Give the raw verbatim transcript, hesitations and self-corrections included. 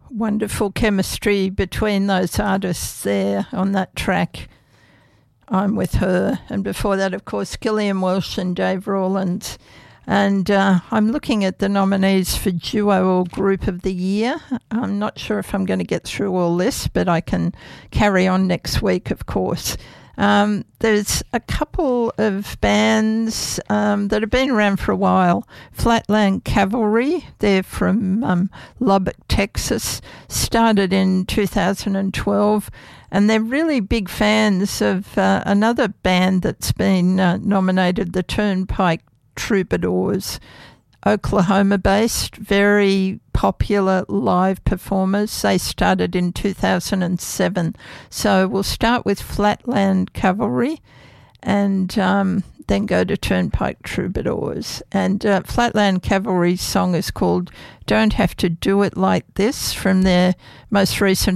wonderful chemistry between those artists there on that track. I'm With Her. And before that, of course, Gillian Welsh and Dave Rawlins. And uh, I'm looking at the nominees for Duo or Group of the Year. I'm not sure if I'm going to get through all this, but I can carry on next week, of course. Um, there's a couple of bands um, that have been around for a while. Flatland Cavalry, they're from um, Lubbock, Texas, started in two thousand twelve, and they're really big fans of uh, another band that's been uh, nominated, the Turnpike Troubadours. Oklahoma-based, very popular live performers. They started in two thousand seven. So we'll start with Flatland Cavalry and um, then go to Turnpike Troubadours. And uh, Flatland Cavalry's song is called Don't Have to Do It Like This, from their most recent